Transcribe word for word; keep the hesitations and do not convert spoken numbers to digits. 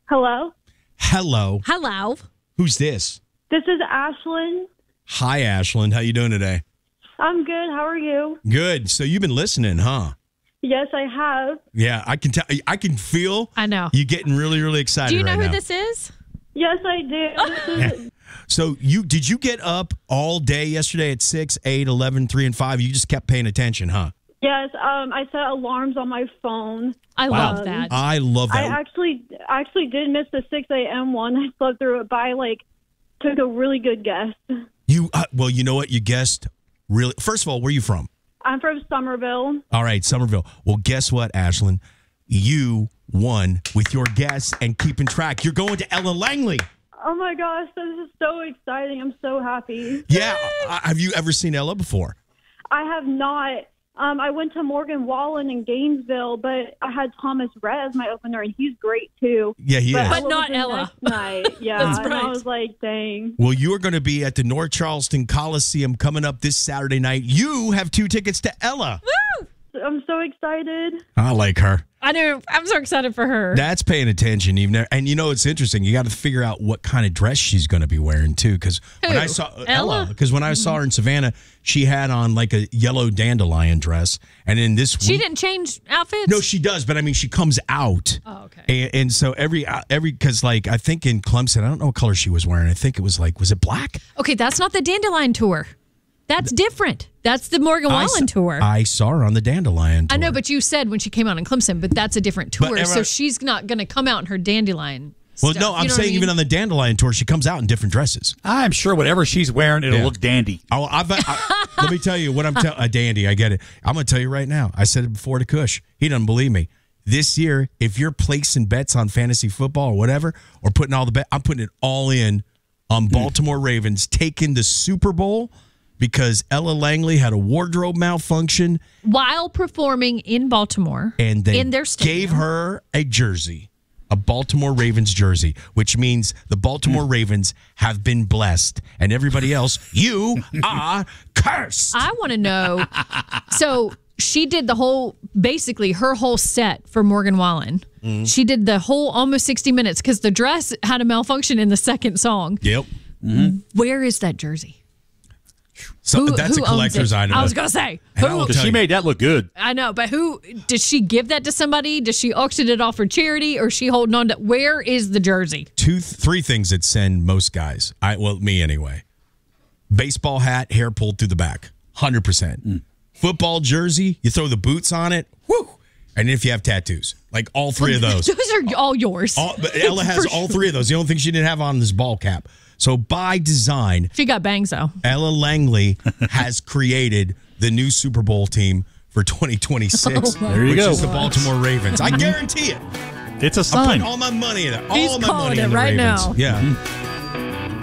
Hello? Hello. Hello. Who's this? This is Ashlyn. Hi, Ashlyn. How you doing today? I'm good. How are you? Good. So you've been listening, huh? Yes, I have. Yeah, I can tell. I can feel. I know. You getting really, really excited. Do you know right who now. this is? Yes, I do. This is, So you did you get up all day yesterday at six, eight, eleven, three, and five? You just kept paying attention, huh? yes, um, I set alarms on my phone. I Wow. love that. I love I that. actually actually did miss the six a.m. one. I slept through it, but I, like, took a really good guess. you uh, well, you know what? You guessed really. First of all, where are you from? I'm from Somerville. All right, Somerville. Well, guess what, Ashlyn? You won with your guess and keeping track. You're going to Ella Langley. Oh, my gosh. This is so exciting. I'm so happy. Yeah. uh, have you ever seen Ella before? I have not. Um, I went to Morgan Wallen in Gainesville, but I had Thomas Rhett as my opener, and he's great, too. Yeah, he is. Ella But was not the Ella. next night. Yeah, That's and right. I was like, dang. Well, you are going to be at the North Charleston Coliseum coming up this Saturday night. You have two tickets to Ella. I'm so excited. I like her. I know. I'm so excited for her. That's paying attention, even. And you know, it's interesting. You got to figure out what kind of dress she's going to be wearing too. Because when Who? I saw Ella? because when I saw her in Savannah, she had on like a yellow dandelion dress, and in this She week, didn't change outfits? no, she does. But I mean, she comes out. Oh, okay. And, and so every uh, every because like I think in Clemson, I don't know what color she was wearing. I think it was like was it black? Okay, that's not the Dandelion tour. That's different. That's the Morgan I Wallen saw- tour. I saw her on the dandelion tour. I know, but you said when she came out in Clemson, but that's a different tour. But, uh, so she's not going to come out in her dandelion well, stuff. no, You I'm know what saying I mean? even on the dandelion tour, she comes out in different dresses. I'm sure whatever she's wearing, it'll Yeah. look dandy. Oh, I've, I, let me tell you what I'm telling. A dandy, I get it. I'm going to tell you right now. I said it before to Kush. He doesn't believe me. This year, if you're placing bets on fantasy football or whatever, or putting all the bet, I'm putting it all in on Baltimore Ravens taking the Super Bowl because Ella Langley had a wardrobe malfunction While performing in Baltimore, and they in their stadium. gave her a jersey, a Baltimore Ravens jersey, which means the Baltimore Ravens have been blessed, and everybody else, you are cursed. I want to know. So she did the whole, basically her whole set for Morgan Wallen. Mm-hmm. She did the whole almost sixty minutes because the dress had a malfunction in the second song. Yep. Where is that jersey? So Who- that's who a collector's owns it? item. I was gonna say, And I who- will Because tell she you. made that look good. I know, but who did she give that to somebody? Does she auction it off for charity, or is she holding on to? Where is the jersey? Two, three things that send most guys. I well, me anyway. Baseball hat, hair pulled through the back, hundred percent. Football jersey, you throw the boots on it, whoo. And if you have tattoos, like all three of those. Those are all yours. All, but Ella has For all three of those. The only thing she didn't have on is ball cap. So by design, She got bangs though. Ella Langley has created the new Super Bowl team for twenty twenty-six, There you which go. is the Baltimore Ravens. I guarantee it. It's a I'm sign. putting all my money in it. All He's my calling money it in the right Ravens. now. Yeah.